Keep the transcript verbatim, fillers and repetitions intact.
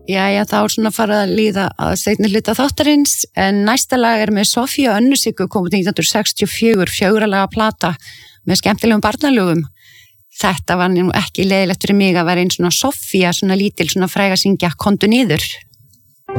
Jæja, þá er svona farið að líða að seinni hluta þáttarins, en næsta lag er með Sofía Önnu Siggu, komið nítján hundruð sextíu og fjögur, fjöguralaga plata með skemmtilegum barnalögum. Þetta var nú ekki leiðilegt fyrir mig að vera einn svona Sofía, svona lítil, svona fræg að syngja Komdu niður.